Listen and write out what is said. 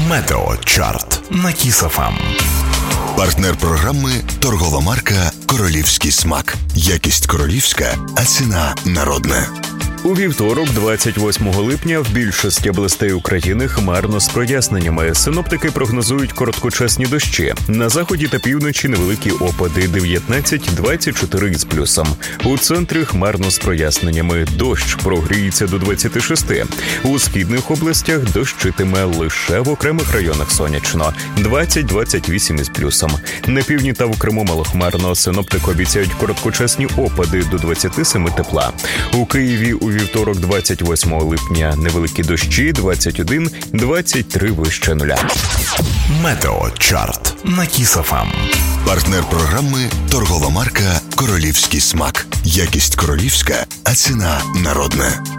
Метеочарт на Kiss FM. Партнер програми – торгова марка «Королівський смак». Якість королівська, а ціна народна. У вівторок, 28 липня, в більшості областей України хмарно з проясненнями. Синоптики прогнозують короткочасні дощі. На заході та півночі невеликі опади 19-24 із плюсом. У центрі хмарно з проясненнями. Дощ прогріється до 26. У східних областях дощитиме лише в окремих районах сонячно. 20-28 із плюсом. На півдні та в Криму малохмарно. Синоптики обіцяють короткочасні опади до 27 тепла. У Києві у вівторок, 28 липня, невеликі дощі 21-23 вище нуля. Метеочарт на Kiss FM. Партнер програми – торгова марка «Королівський смак». Якість королівська, а ціна народна.